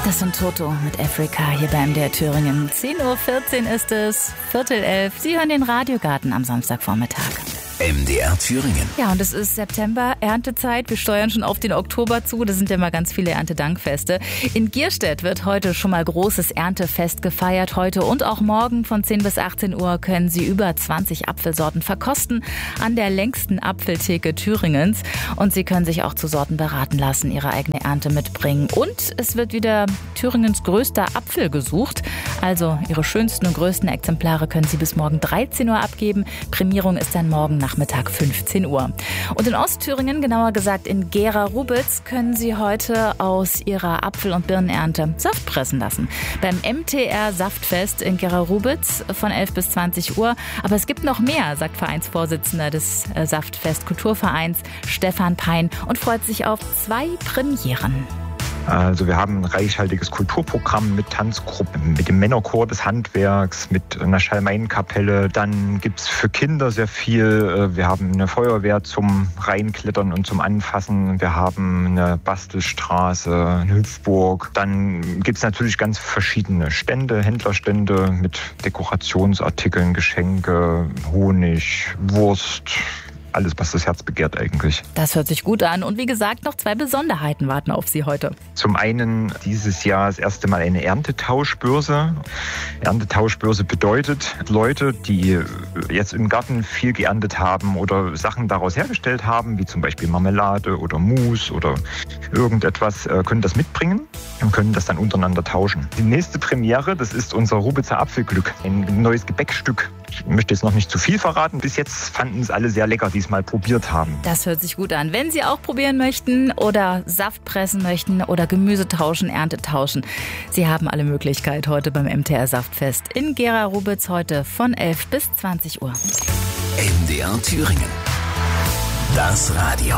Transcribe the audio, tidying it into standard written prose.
Das sind Toto mit Afrika hier bei MDR Thüringen. 10.14 Uhr ist es, 10:15. Sie hören den Radiogarten am Samstagvormittag. MDR Thüringen. Ja, und es ist September, Erntezeit. Wir steuern schon auf den Oktober zu. Da sind ja immer ganz viele Erntedankfeste. In Gierstedt wird heute schon mal großes Erntefest gefeiert. Heute und auch morgen von 10 bis 18 Uhr können Sie über 20 Apfelsorten verkosten an der längsten Apfeltheke Thüringens. Und Sie können sich auch zu Sorten beraten lassen, Ihre eigene Ernte mitbringen. Und es wird wieder Thüringens größter Apfel gesucht. Also Ihre schönsten und größten Exemplare können Sie bis morgen 13 Uhr abgeben. Prämierung ist dann morgen Nachmittag 15 Uhr. Und in Ostthüringen, genauer gesagt in Gera-Rubitz, können Sie heute aus Ihrer Apfel- und Birnenernte Saft pressen lassen. Beim MTR Saftfest in Gera-Rubitz von 11 bis 20 Uhr. Aber es gibt noch mehr, sagt Vereinsvorsitzender des Saftfest Kulturvereins Stefan Pein und freut sich auf 2 Premieren. Also wir haben ein reichhaltiges Kulturprogramm mit Tanzgruppen, mit dem Männerchor des Handwerks, mit einer Schalmeienkapelle. Dann gibt's für Kinder sehr viel. Wir haben eine Feuerwehr zum Reinklettern und zum Anfassen. Wir haben eine Bastelstraße, eine Hüpfburg. Dann gibt's natürlich ganz verschiedene Stände, Händlerstände mit Dekorationsartikeln, Geschenke, Honig, Wurst. Alles, was das Herz begehrt eigentlich. Das hört sich gut an. Und wie gesagt, noch 2 Besonderheiten warten auf Sie heute. Zum einen dieses Jahr das erste Mal eine Erntetauschbörse. Erntetauschbörse bedeutet, Leute, die jetzt im Garten viel geerntet haben oder Sachen daraus hergestellt haben, wie zum Beispiel Marmelade oder Mousse oder irgendetwas, können das mitbringen und können das dann untereinander tauschen. Die nächste Premiere, das ist unser Rubitzer Apfelglück, ein neues Gebäckstück. Ich möchte jetzt noch nicht zu viel verraten. Bis jetzt fanden es alle sehr lecker, die es mal probiert haben. Das hört sich gut an. Wenn Sie auch probieren möchten oder Saft pressen möchten oder Gemüse tauschen, Ernte tauschen, Sie haben alle Möglichkeit heute beim MTR Saftfest in Gera-Rubitz heute von 11 bis 20 Uhr. MDR Thüringen. Das Radio.